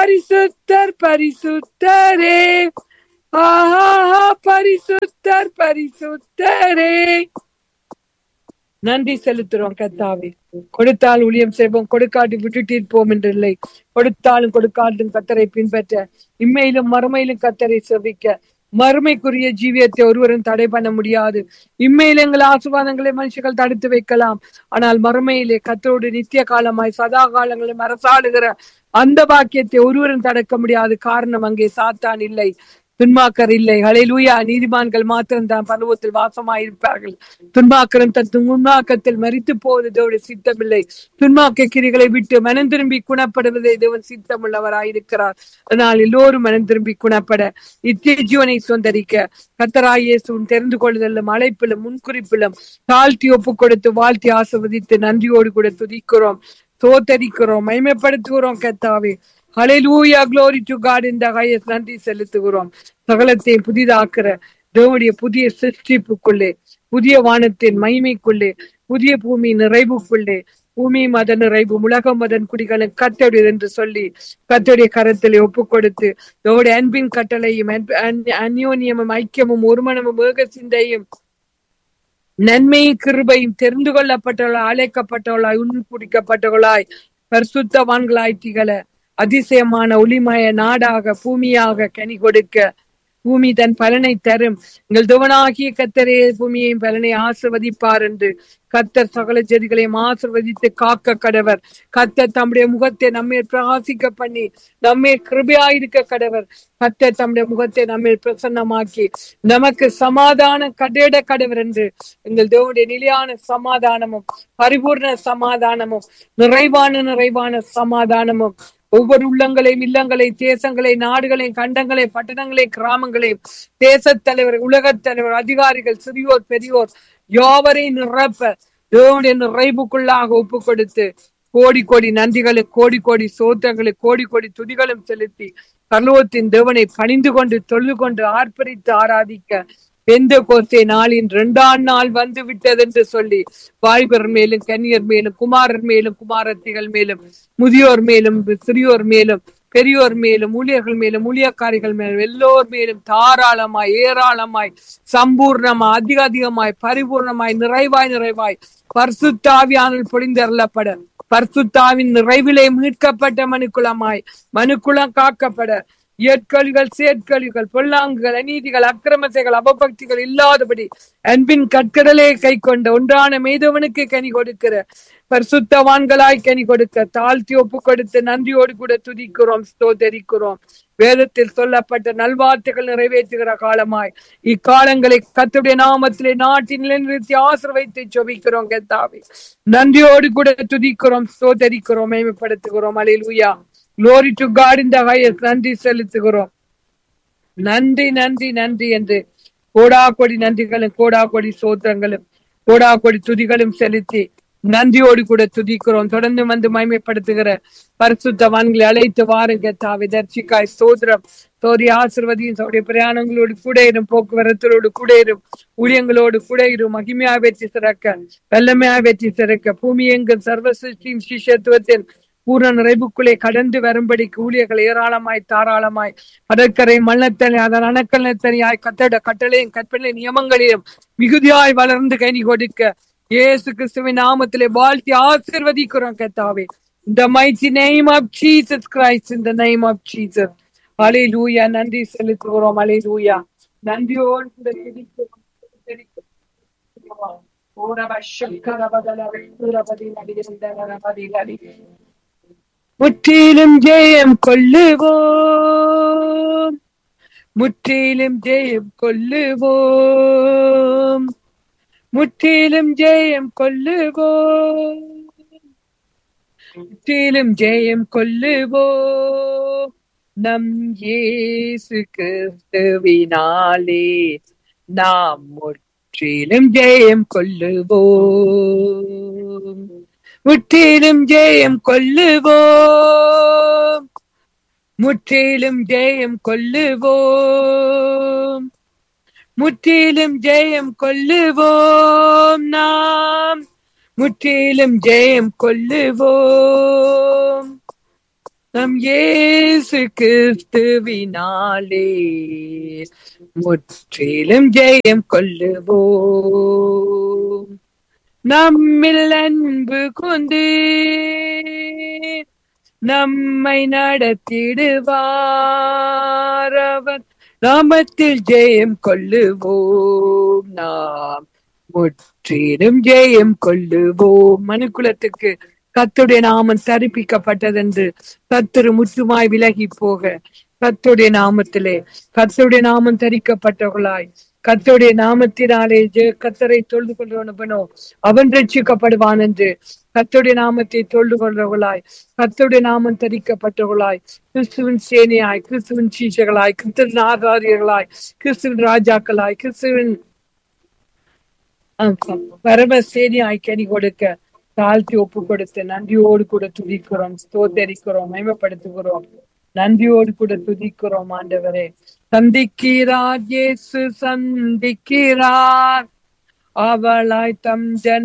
பரிசுத்தர் பரிசுத்தரே, ஆஹா பரிசுத்தர் பரிசுத்தரே. நன்றி செலுத்துறோம் கர்த்தாவே. கொடுத்தால் ஊழியம் செய்வோம், கொடுக்காட்டி விட்டுட்டு இருப்போம் என்று இல்லை. கொடுத்தாலும் கொடுக்காட்டும் கர்த்தரை பின்பற்ற, இம்மையிலும் மறுமையிலும் கர்த்தரை செவிக்க, மறுமைக்குரிய ஜீவியத்தை ஒருவரும் தடை பண்ண முடியாது. இம்மையில எங்கள் ஆசீர்வாதங்களை மனுஷர்கள் தடுத்து வைக்கலாம், ஆனால் மறுமையிலே கர்த்தரோடு நித்திய காலமாய் சதா காலங்களும் அரசாளுகிற அந்த பாக்கியத்தை ஒருவரும் தடுக்க முடியாது. காரணம், அங்கே சாத்தான் இல்லை, துன்மாக்கர் இல்லை. ஹல்லேலூயா. நீதிமான்கள் மாத்திரம் தான் பரலோகத்தில் வாசமாயிருப்பார்கள். துன்மாக்கரும் தன் துன்மாக்கத்தில் மரித்து போவது தேவனுடைய சித்தமில்லை. துன்மாக்க கிரிகளை விட்டு மனம் திரும்பி குணப்படுவதே தேவன் சித்தமுள்ளவராயிருக்கிறார். அதனால் எல்லோரும் மனம் திரும்பி குணப்பட, நித்திய ஜீவனை சொந்தரிக்க, கர்த்தராகிய இயேசுவின் தெரிந்து கொள்ளுதலும் அழைப்பிலும் முன்குறிப்பிலும் தாழ்த்தி ஒப்பு கொடுத்து வாழ்த்தி ஆசீர்வதித்து நன்றியோடு கூட துதிக்கிறோம், தோத்தரிக்கிறோம், மகிமைப்படுத்துகிறோம் கர்த்தாவே. ஹல்லேலூயா, glory to God in the highest. நன்றி செலுத்துகிறோம். சகலத்தையும் புதிதாக்குற தேவனுடைய புதிய சிருஷ்டிப்புக்குள்ளே, புதிய வானத்தின் மகிமைக்குள்ளே, புதிய பூமி நிறைவுக்குள்ளே, பூமி மத நிறைவு உலகம் மதன் குடிகளும் கர்த்தருடையது என்று சொல்லி கர்த்தருடைய கரத்திலே ஒப்பு கொடுத்து, தேவனுடைய அன்பின் கட்டளையும் அந்யோன்யமும் ஐக்கியமும் ஒருமனமும் ஏக சிந்தையும் நன்மையும் கிருபையும் தெரிந்து கொள்ளப்பட்டவர்களாய், அழைக்கப்பட்டவர்களாய், உண்குடிக்கப்பட்டவர்களாய், பரிசுத்தவான்களாய் திகழ, அதிசயமான ஒளிமய நாடாக பூமியாக கனி கொடுக்க, பூமி தன் பலனை தரும். எங்கள் தேவனாகிய கர்த்தரே பூமியையும் பலனை ஆசீர்வதிப்பார் என்று கர்த்தர் சகல ஜெதிகளையும் ஆசீர்வதித்து காக்க கடவர். கர்த்தர் தம்முடைய முகத்தை நம்மை பிரகாசிக்க பண்ணி நம்மை கிருபையாயிருக்க கடவர். கர்த்தர் தம்முடைய முகத்தை நம்மை பிரசன்னமாக்கி நமக்கு சமாதானம் கட்டிட கடவர் என்று எங்கள் தேவனுடைய நிலையான சமாதானமும் பரிபூர்ண சமாதானமும் நிறைவான சமாதானமும் ஒவ்வொரு உள்ளங்களையும், இல்லங்களை, தேசங்களை, நாடுகளையும், கண்டங்களையும், பட்டணங்களையும், கிராமங்களையும், தேசத் தலைவர், உலகத் தலைவர், அதிகாரிகள், சிறியோர் பெரியோர் யாவரையும் நிரப்ப தேவனுடைய நிறைவுக்குள்ளாக ஒப்பு கொடுத்து கோடி கோடி நன்றிகளை, கோடி கோடி சோத்திரங்களை, கோடி கோடி துதிகளும் செலுத்தி பரலோகத்தின் தேவனை பணிந்து கொண்டு தொழுது கொண்டு ஆர்ப்பரித்து ஆராதிக்க பெந்தெகோஸ்தே நாளின் 2ஆம் நாள் வந்து விட்டது என்று சொல்லி வாலிபர் மேலும், கன்னியர் மேலும், குமாரர் மேலும், குமாரத்திகள் மேலும், முதியோர் மேலும், சிறியோர் மேலும், பெரியோர் மேலும், ஊழியர்கள் மேலும், ஊழியக்காரிகள் மேலும், எல்லோர் மேலும் தாராளமாய், ஏராளமாய், சம்பூர்ணமாய், அதிகமாய், பரிபூர்ணமாய், நிறைவாய் பரிசுத்த ஆவியானவர் பொழிந்தருளப்பட, பரிசுத்தாவின் நிறைவிலே மீட்கப்பட்ட மனுக்குலம் காக்கப்பட, இயற்கழிகள், செயற்கழிகள், பொல்லாங்குகள், அநீதிகள், அக்கிரமத்தைகள், அபபக்திகள் இல்லாதபடி அன்பின் கற்கடலே கை கொண்ட ஒன்றான மேதவனுக்கு கனி கொடுக்கிற பரிசுத்தவான்களாய் கனி கொடுக்க தாழ்த்தி ஒப்பு கொடுத்து நன்றியோடு கூட துதிக்கிறோம், ஸ்தோத்தரிக்கிறோம். வேதத்தில் சொல்லப்பட்ட நல்வார்த்தைகள் நிறைவேற்றுகிற காலமாய் இக்காலங்களை கர்த்தருடைய நாமத்திலே நாட்டின் நிலைநிறுத்தி ஆசீர்வதித்து ஜெபிக்கிறோம் கர்த்தாவே. நன்றியோடு கூட துதிக்கிறோம், ஸ்தோத்தரிக்கிறோம், மகிமைப்படுத்துகிறோம். அல்லேலூயா, glory to God in the highest. நன்றி செலுத்துகிறோம். நன்றி நன்றி நன்றி என்று கோடா கொடி நன்றிகளும், கோடா கொடி சோத்திரங்களும், கோடா கொடி துதிகளும் செலுத்தி நன்றியோடு கூட துதிக்கிறோம். தொடர்ந்து வந்து மகிமைப்படுத்துகிற பரிசுத்தவான்களை அழைத்து வாருங்க தாவே. தர்ச்சிக்காய் சோதரம் சோரி ஆசீர்வதியும். சோடைய பிரயாணங்களோடு கூட இரும், போக்குவரத்தோடு கூட இரும், ஊழியங்களோடு கூட இரும். மகிமையா வெற்றி சிறக்க, வெள்ளமையா வெற்றி சிறக்க, பூமி எங்கும் சர்வ சிருஷ்டியின் சிஷ்யத்துவத்தின் பூர்ண நிறைவுக்குள்ளே கடந்து வரும்படிக்கு ஊழியர்கள் ஏராளமாய் தாராளமாய் கடற்கரை மண்ணத்தனை அதன் அணக்கலத்தனையாய் கத்தட கட்டளையும் கற்பனை நியமங்களிலும் மிகுதியாய் வளர்ந்து கனி கொடுக்க இயேசு கிறிஸ்துவின் நாமத்திலே வாழ்த்தி ஆசீர்வதிக்கிறோம் கர்த்தாவே. In the mighty name of Jesus Christ, in the name of Jesus. Hallelujah. நன்றி செலுத்துகிறோம். Hallelujah. நன்றியோடு கூட துதிக்கிறோம். முற்றிலும் ஜெயம் கொள்ளுவோம், முற்றிலும் ஜெயம் கொள்ளுவோம், முற்றிலும் ஜெயம் கொள்ளுவோம், முற்றிலும் ஜெயம் கொள்ளுவோம். நம் இயேசு கிறிஸ்துவினாலே நாம் முற்றிலும் ஜெயம் கொள்ளுவோம், முற்றிலும் ஜெயம் கொள்ளுவோம், முற்றிலும் ஜெயம் கொள்ளுவோம், முற்றிலும் ஜெயம் கொள்ளுவோம். நாம் முற்றிலும் ஜெயம் கொள்ளுவோம், நம் இயேசு கிறிஸ்துவினாலே முற்றிலும் ஜெயம் கொள்ளுவோம். நம்மில் அன்பு கொண்டு நம்மை நடத்திடுவார். அவர் நாமத்தில் ஜெயம் கொள்ளுவோம். நாம் முற்றிலும் ஜெயம் கொள்ளுவோம். மனுக்குலத்துக்கு கர்த்தருடைய நாமம் தரிப்பிக்கப்பட்டதென்று கர்த்தர் முற்றுமாய் விலகி போக கர்த்தருடைய நாமத்திலே கர்த்தருடைய நாமம் தரிக்கப்பட்டவர்களாய் கர்த்தருடைய நாமத்தினாலே கர்த்தரை தொழுது கொள்வனோ அவன் ரட்சிக்கப்படுவான் என்று கர்த்தருடைய நாமத்தை தொழுது கொள்றவர்களாய் கர்த்தருடைய நாமம் தரிக்கப்பட்டவர்களாய் கிறிஸ்துவின் சேனையாய் கிறிஸ்துவின் சீஷர்களாய் கிறிஸ்துவின் ஆதாரியர்களாய் கிறிஸ்துவின் ராஜாக்களாய் கிறிஸ்துவின் பரம சேனையாய் கனி கொடுக்க தாழ்த்தி ஒப்பு கொடுத்து நன்றியோடு கூட துதிக்கிறோம், ஸ்தோத்தரிக்கிறோம், மகிமைப்படுத்துகிறோம். நன்றியோடு கூட துதிக்கிறோம். ஆண்டவரே, சந்திக்கிறார் இயேசு சந்திக்கிறார் அவளாய் தம் ஜன